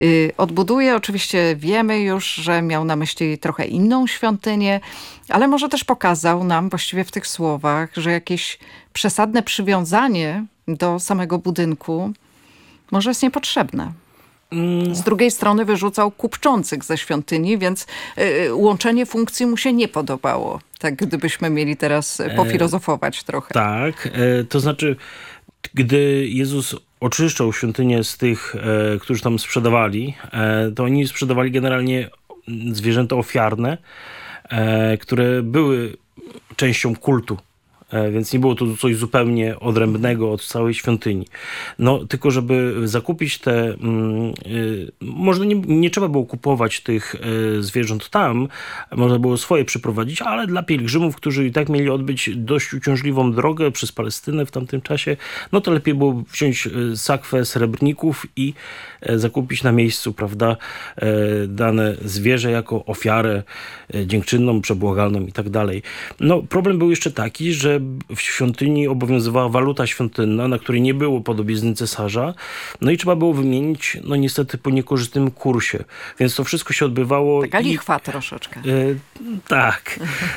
Odbuduje, oczywiście wiemy już, że miał na myśli trochę inną świątynię, ale może też pokazał nam właściwie w tych słowach, że jakieś przesadne przywiązanie do samego budynku może jest niepotrzebne. Z drugiej strony wyrzucał kupczących ze świątyni, więc łączenie funkcji mu się nie podobało. Tak gdybyśmy mieli teraz pofilozofować trochę. Tak, to znaczy, gdy Jezus oczyszczał świątynię z tych, którzy tam sprzedawali, to oni sprzedawali generalnie zwierzęta ofiarne, które były częścią kultu. Więc nie było to coś zupełnie odrębnego od całej świątyni. No, tylko żeby zakupić te... Może nie trzeba było kupować tych zwierząt tam, można było swoje przyprowadzić, ale dla pielgrzymów, którzy i tak mieli odbyć dość uciążliwą drogę przez Palestynę w tamtym czasie, no to lepiej było wziąć sakwę srebrników i zakupić na miejscu, prawda, dane zwierzę jako ofiarę dziękczynną, przebłagalną i tak dalej. No, problem był jeszcze taki, że w świątyni obowiązywała waluta świątynna, na której nie było podobizny cesarza, no i trzeba było wymienić, no niestety po niekorzystnym kursie. Więc to wszystko się odbywało... Taka lichwa troszeczkę. Tak.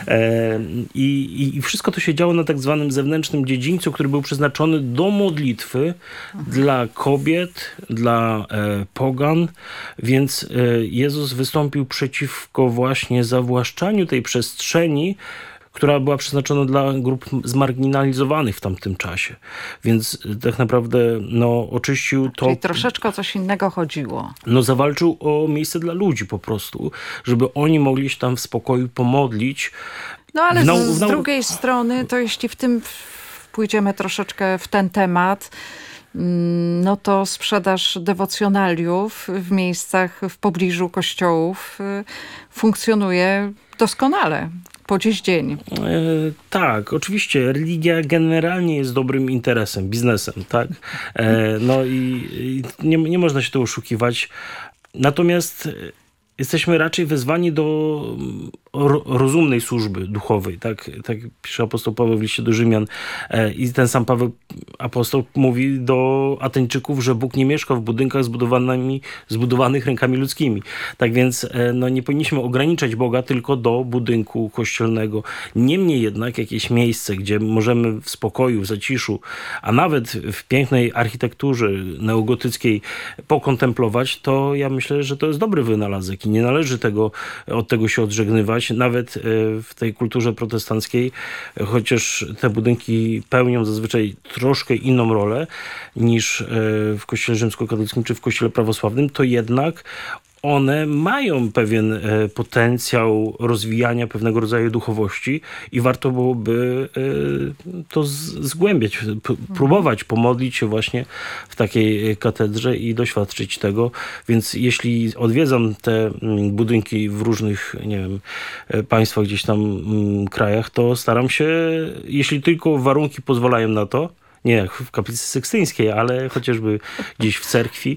I wszystko to się działo na tak zwanym zewnętrznym dziedzińcu, który był przeznaczony do modlitwy dla kobiet, dla pogan, więc Jezus wystąpił przeciwko właśnie zawłaszczaniu tej przestrzeni, która była przeznaczona dla grup zmarginalizowanych w tamtym czasie. Więc tak naprawdę oczyścił to... Czyli troszeczkę o coś innego chodziło. Zawalczył o miejsce dla ludzi po prostu, żeby oni mogli się tam w spokoju pomodlić. No ale z drugiej strony, to jeśli w tym pójdziemy troszeczkę w ten temat, no to sprzedaż dewocjonaliów w miejscach w pobliżu kościołów funkcjonuje doskonale. Po dziś dzień. Tak, oczywiście. Religia generalnie jest dobrym interesem, biznesem, tak? No i nie można się tu oszukiwać. Natomiast jesteśmy raczej wezwani do rozumnej służby duchowej, tak pisze apostoł Paweł w liście do Rzymian. I ten sam Paweł apostoł mówi do Ateńczyków, że Bóg nie mieszka w budynkach zbudowanych rękami ludzkimi. Tak więc nie powinniśmy ograniczać Boga tylko do budynku kościelnego. Niemniej jednak jakieś miejsce, gdzie możemy w spokoju, w zaciszu, a nawet w pięknej architekturze neogotyckiej pokontemplować, to ja myślę, że to jest dobry wynalazek i nie należy od tego się odżegnywać. Nawet w tej kulturze protestanckiej, chociaż te budynki pełnią zazwyczaj troszkę inną rolę niż w kościele rzymskokatolickim czy w kościele prawosławnym, to jednak one mają pewien potencjał rozwijania pewnego rodzaju duchowości i warto byłoby to zgłębiać, próbować pomodlić się właśnie w takiej katedrze i doświadczyć tego. Więc jeśli odwiedzam te budynki w różnych, nie wiem, państwach, gdzieś tam krajach, to staram się, jeśli tylko warunki pozwalają na to, nie jak w kaplicy sykstyńskiej, ale chociażby gdzieś w cerkwi,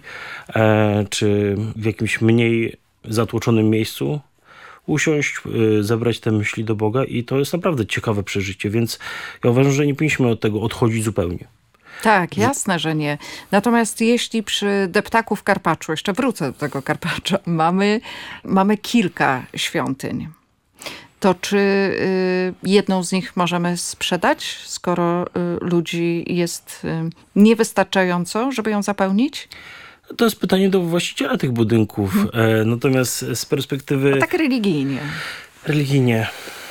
czy w jakimś mniej zatłoczonym miejscu usiąść, zebrać te myśli do Boga i to jest naprawdę ciekawe przeżycie, więc ja uważam, że nie powinniśmy od tego odchodzić zupełnie. Tak, jasne, że nie. Natomiast jeśli przy deptaku w Karpaczu, jeszcze wrócę do tego Karpacza, mamy kilka świątyń, to czy jedną z nich możemy sprzedać, skoro ludzi jest niewystarczająco, żeby ją zapełnić? To jest pytanie do właściciela tych budynków. Natomiast z perspektywy... A tak religijnie. Religijnie.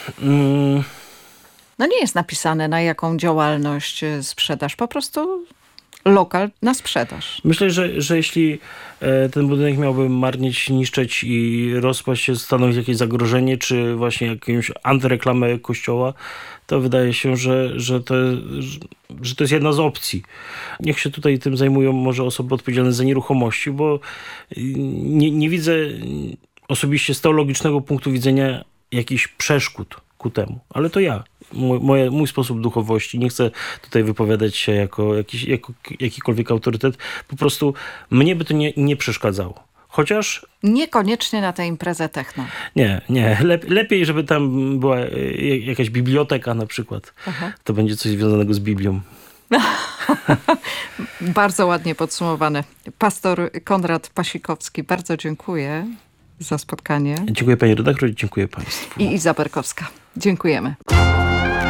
No nie jest napisane, na jaką działalność sprzedaż. Po prostu lokal na sprzedaż. Myślę, że jeśli ten budynek miałby marnieć, niszczeć i rozpaść się, stanowić jakieś zagrożenie, czy właśnie jakąś antyreklamę kościoła, to wydaje się, że to jest jedna z opcji. Niech się tutaj tym zajmują może osoby odpowiedzialne za nieruchomości, bo nie widzę osobiście z teologicznego punktu widzenia jakichś przeszkód ku temu. Ale to ja. Mój sposób duchowości. Nie chcę tutaj wypowiadać się jako jakikolwiek autorytet. Po prostu mnie by to nie przeszkadzało. Chociaż... Niekoniecznie na tę imprezę techno. Nie. Lepiej, żeby tam była jakaś biblioteka na przykład. Aha. To będzie coś związanego z Biblią. Bardzo ładnie podsumowane. Pastor Konrad Pasikowski, bardzo dziękuję za spotkanie. Dziękuję pani redaktor i dziękuję państwu. I Iza Berkowska. Dziękujemy.